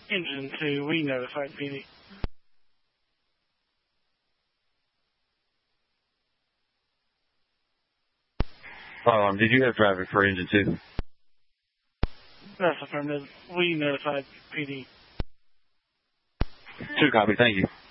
Engine 2, we notified PD. Did you have traffic for Engine 2? That's affirmative. We notified PD. 2 copy, thank you.